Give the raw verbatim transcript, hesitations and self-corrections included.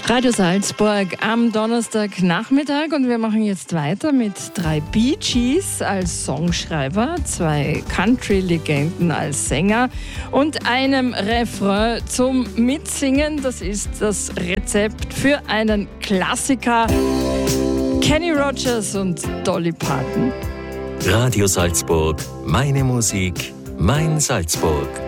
Radio Salzburg am Donnerstagnachmittag und wir machen jetzt weiter mit drei Bee Gees als Songschreiber, zwei Country-Legenden als Sänger und einem Refrain zum Mitsingen. Das ist das Rezept für einen Klassiker. Kenny Rogers und Dolly Parton. Radio Salzburg, meine Musik, mein Salzburg.